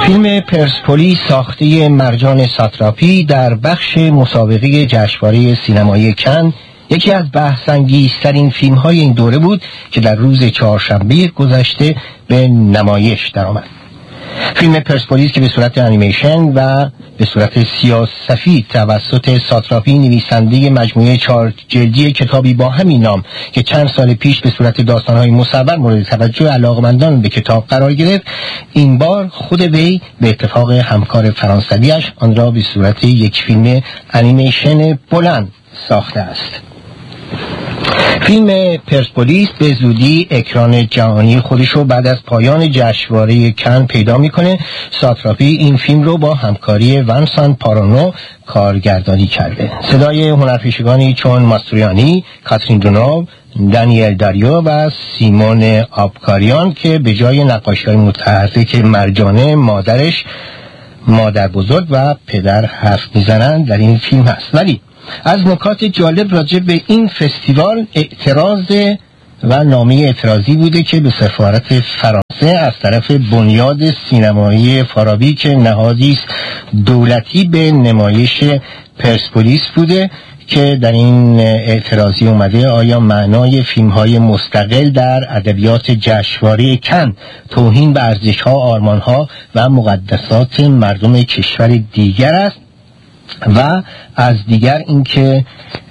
فیلم پرسپولیس ساخته مرجان ساتراپی در بخش مسابقه جشنواره سینمایی کن یکی از بحث‌انگیزترین فیلم‌های این دوره بود که در روز چهارشنبه گذشته به نمایش درآمد. فیلم پرسپولیس که به صورت انیمیشن و به صورت سیاه‌سفید توسط ساتراپی نویسنده مجموعه 4 جلدی کتابی با همین نام که چند سال پیش به صورت داستان‌های مصور مورد توجه علاقمندان به کتاب قرار گرفت، این بار خود وی به اتفاق همکار فرانسویش آن را به صورت یک فیلم انیمیشن بلند ساخته است. فیلم پرسپولیس به زودی اکران جهانی خودشو بعد از پایان جشنواره کن پیدا میکنه. ساتراپی این فیلم رو با همکاری ونسان پارانو کارگردانی کرده. صدای هنرپیشگانی چون ماستریانی، کاترین دونوو، دانیل داریو و سیمون آبکاریان که به جای نقاشی‌های متحرک مرجانه مادرش، مادر بزرگ و پدر حرف میزنن در این فیلم هست. ولی از نکات جالب راجع به این فستیوال اعتراض و نامه اعتراضی بوده که به سفارت فرانسه از طرف بنیاد سینمایی فارابی که نهادی است دولتی به نمایش پرسپولیس بوده که در این اعتراضی اومده آیا معنای فیلم‌های مستقل در ادبیات جشنواره کن توهین به ارزش‌ها، آرمان‌ها و مقدسات مردم کشور دیگر است، و از دیگر اینکه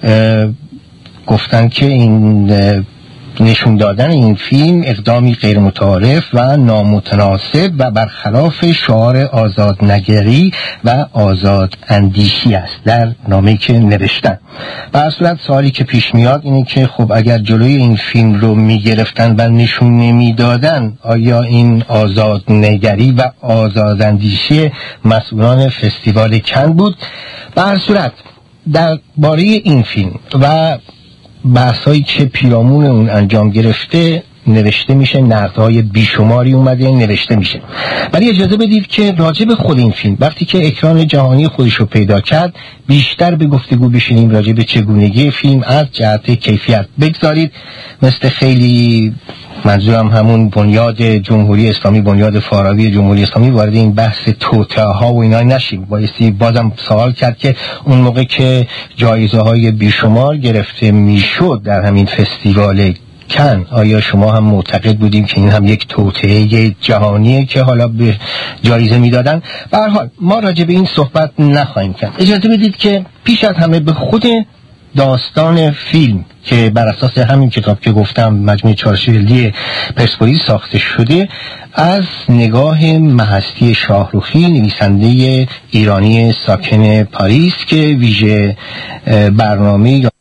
گفتن که این نشون دادن این فیلم اقدامی غیر متعارف و نامتناسب و برخلاف شعار آزادنگری و آزاد اندیشی است در نامه‌ای که نوشتن. به هر صورت سوالی که پیش میاد اینه که خب اگر جلوی این فیلم رو میگرفتن و نشون نمیدادن، آیا این آزادنگری و آزاد اندیشی مسئولان فستیوال کن بود؟ به هر صورت درباره این فیلم و بحثایی که پیرامون اون انجام گرفته نوشته میشه، نقدهای بیشماری اومده نوشته میشه. ولی اجازه بدید که راجع به خود این فیلم وقتی که اکران جهانی خودش رو پیدا کرد بیشتر به گفتگو بشینیم راجع به چگونگی فیلم از جهت کیفیت. بگذارید مثل خیلی، منظورم همون بنیاد جمهوری اسلامی، بنیاد فارابی جمهوری اسلامی، وارد این بحث توطئه ها و اینا نشیم. بایستی بازم سوال کرد که اون موقع که جایزه های بیشمار گرفته میشد در همین فستیوال کن، آیا شما هم معتقد بودیم که این هم یک توطئه جهانیه که حالا به جایزه میدادن؟ به هر حال ما راجع به این صحبت نخواهیم کرد. اجازه بدید که پیش از همه به خود داستان فیلم که بر اساس همین کتاب که گفتم مجموعه 4 جلدی پرسپولیس ساخته شده از نگاه مهستی شاهروخی، نویسنده ایرانی ساکن پاریس که ویژه برنامه